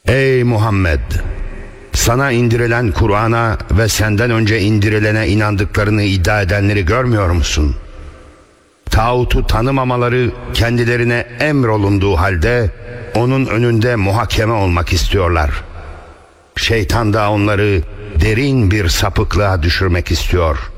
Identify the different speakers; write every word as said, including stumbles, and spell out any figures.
Speaker 1: Ey Muhammed! Sana indirilen Kur'an'a ve senden önce indirilene inandıklarını iddia edenleri görmüyor musun? Tağutu tanımamaları kendilerine emrolunduğu halde onun önünde muhakeme olmak istiyorlar. Şeytan da onları derin bir sapıklığa düşürmek istiyor.